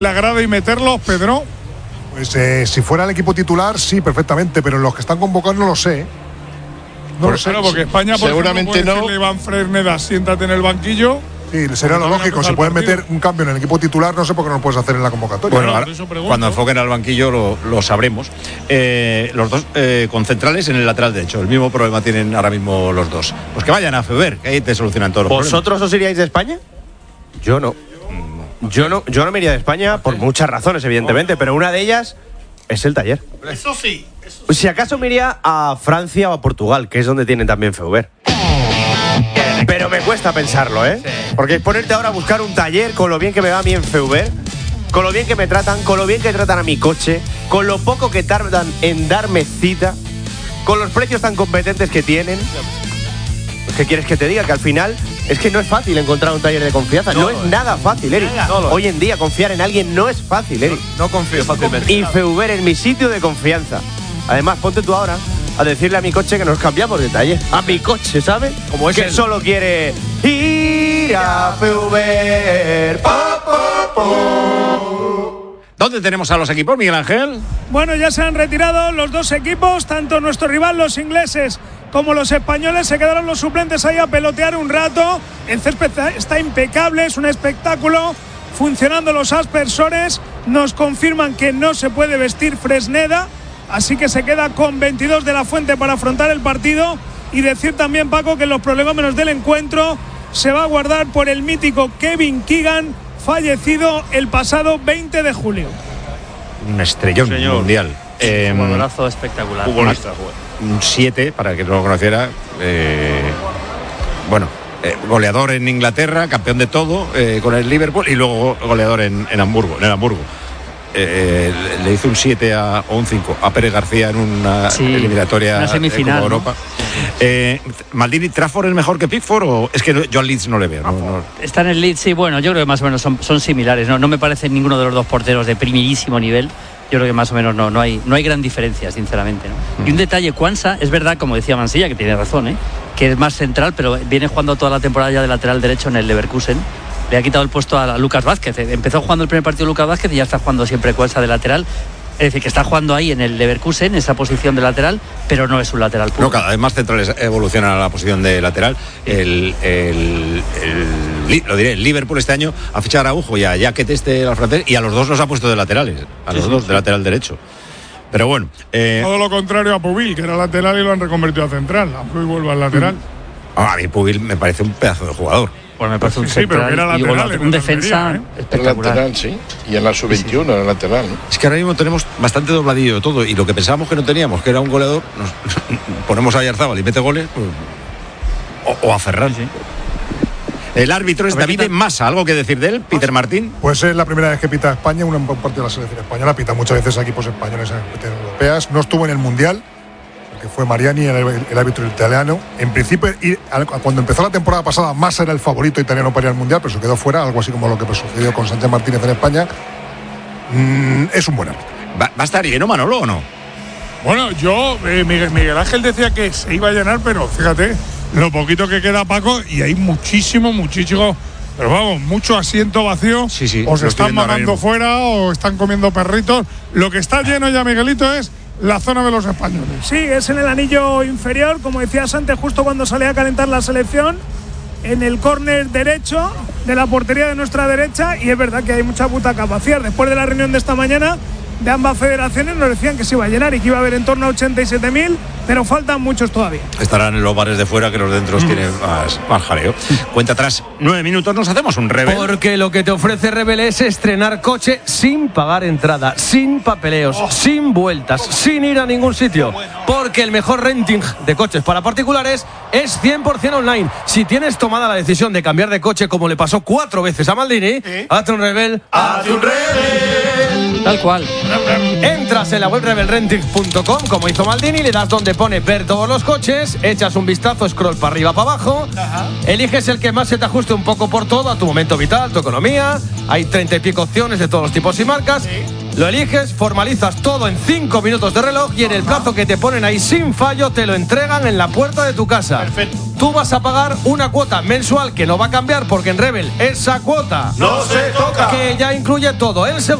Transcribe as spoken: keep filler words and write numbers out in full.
la grada y meterlos, Pedro? Pues eh, si fuera el equipo titular, sí, perfectamente, pero los que están convocados no lo sé. No por lo sé. Claro, porque España, por seguramente ejemplo, puede no. decirle Iván Fresneda, siéntate en el banquillo. Sí, sería lo lógico. Si puedes meter un cambio en el equipo titular, no sé por qué no lo puedes hacer en la convocatoria. Bueno, ahora, cuando enfoquen al banquillo lo, lo sabremos. Eh, los dos eh, con centrales en el lateral derecho. El mismo problema tienen ahora mismo los dos. Pues que vayan a Feber, que ahí te solucionan todos los problemas. ¿Vosotros os iríais de España? Yo no. Yo no, yo no me iría de España por muchas razones, evidentemente, pero una de ellas es el Taller. Eso sí. Eso sí. Si acaso me iría a Francia o a Portugal, que es donde tienen también Feber. Pero me cuesta pensarlo, ¿eh? Porque ponerte ahora a buscar un Taller con lo bien que me va a mí en Feber, con lo bien que me tratan, con lo bien que tratan a mi coche, con lo poco que tardan en darme cita, con los precios tan competentes que tienen. ¿Qué quieres que te diga? Que al final es que no es fácil encontrar un taller de confianza. No, no es nada fácil, Eric. No Hoy en día confiar en alguien no es fácil, Eric. No, no confío fácilmente. Y Feber es mi sitio de confianza. Además, ponte tú ahora a decirle a mi coche que nos cambiamos de taller. A mi coche, ¿sabes? Como es que el... solo quiere ir a Feber. Po, po, po. ¿Dónde tenemos a los equipos, Miguel Ángel? Bueno, ya se han retirado los dos equipos, tanto nuestro rival, los ingleses, como los españoles. Se quedaron los suplentes ahí a pelotear un rato. El césped está impecable, es un espectáculo. Funcionando los aspersores, nos confirman que no se puede vestir Fresneda, así que se queda con veintidós de la Fuente para afrontar el partido. Y decir también, Paco, que los prolegómenos del encuentro se va a guardar por el mítico Kevin Keegan, fallecido el pasado veinte de julio. Un estrellón Señor. mundial. Eh, un golazo espectacular. Futbolista, un siete, para que no lo conociera. Eh, bueno, eh, goleador en Inglaterra, campeón de todo eh, con el Liverpool y luego goleador en, en Hamburgo, en el Hamburgo. Eh, le hizo un siete a, o un cinco a Pérez García en una sí, eliminatoria una semifinal, de Europa. ¿No? Eh, Maldini, ¿Trafford es mejor que Pickford o es que yo al Leeds no le veo? No, no. Está en el Leeds, sí, bueno, yo creo que más o menos son, son similares. No, no me parece ninguno de los dos porteros de primerísimo nivel. Yo creo que más o menos no, no hay, no hay gran diferencia, sinceramente, ¿no? Mm. Y un detalle, Quansah, es verdad, como decía Mansilla, que tiene razón, ¿eh? que es más central, pero viene jugando toda la temporada ya de lateral derecho en el Leverkusen. Le ha quitado el puesto a Lucas Vázquez. Empezó jugando el primer partido Lucas Vázquez y ya está jugando siempre Quansah de lateral. Es decir, que está jugando ahí en el Leverkusen, en esa posición de lateral, pero no es un lateral puro. No, cada vez más centrales evolucionan a la posición de lateral. El, el, el, lo diré, el Liverpool este año ha fichado a Araujo y a Jaquet, este, al francés, y a los dos los ha puesto de laterales. A los sí, dos sí, de lateral derecho. Pero bueno. Eh, Todo lo contrario a Pubil, que era lateral y lo han reconvertido a central. A Pubil vuelve al lateral. A mí Pubil me parece un pedazo de jugador. Pues me parece un sí, central, pero era lateral, y un defensa ¿eh? espectacular. Lateral, sí. Y en la sub veintiuno era lateral, ¿no? Es que ahora mismo tenemos bastante dobladillo de todo y lo que pensábamos que no teníamos, que era un goleador, nos ponemos a Yarzábal y mete goles, pues, o, o a Ferran. Sí. El árbitro es David Massa, ¿algo que decir de él, Peter Martín? Pues es la primera vez que pita España, un partido de la selección española, pita muchas veces a equipos españoles en competiciones europeas, no estuvo en el Mundial, que fue Mariani, el, el árbitro italiano. En principio, y, cuando empezó la temporada pasada, Massa era el favorito italiano para ir al Mundial, pero se quedó fuera, algo así como lo que sucedió con Sánchez Martínez en España. Mm, es un buen árbitro. ¿Va, ¿Va a estar lleno Manolo o no? Bueno, yo, eh, Miguel, Miguel Ángel decía que se iba a llenar, pero fíjate, lo poquito que queda, Paco, y hay muchísimo, muchísimo, pero vamos, mucho asiento vacío, sí, sí, o se están mamando fuera, o están comiendo perritos. Lo que está lleno ya, Miguelito, es la zona de los españoles. Sí, es en el anillo inferior, como decías antes, justo cuando salía a calentar la selección, en el córner derecho de la portería de nuestra derecha, y es verdad que hay mucha butaca vacía. Después de la reunión de esta mañana de ambas federaciones nos decían que se iba a llenar y que iba a haber en torno a ochenta y siete mil, pero faltan muchos todavía. Estarán en los bares de fuera, que los dentro mm. tienen más, más jaleo. Cuenta atrás, nueve minutos, nos hacemos un Rebel. Porque lo que te ofrece Rebel es estrenar coche sin pagar entrada, sin papeleos, oh. sin vueltas, sin ir a ningún sitio. Porque el mejor renting de coches para particulares es cien por ciento online. Si tienes tomada la decisión de cambiar de coche, como le pasó cuatro veces a Maldini, ¿Eh? hazte un Rebel, hazte un Rebel. Tal cual. Entras en la web rebel renting punto com, como hizo Maldini, le das donde pone ver todos los coches, echas un vistazo, scroll para arriba, para abajo, Ajá. eliges el que más se te ajuste un poco por todo, a tu momento vital, tu economía. Hay treinta y pico opciones de todos los tipos y marcas. Sí. Lo eliges, formalizas todo en cinco minutos de reloj y en el plazo que te ponen ahí sin fallo te lo entregan en la puerta de tu casa. Perfecto. tú vas a pagar una cuota mensual que no va a cambiar porque en Rebel esa cuota no se toca, que ya incluye todo. El segundo